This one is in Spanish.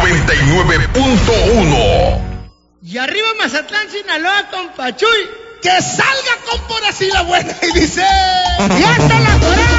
99.1. Y arriba Mazatlán, Sinaloa, con Pachuy. Que salga con por así la buena. Y dice: ¡ya está la corona!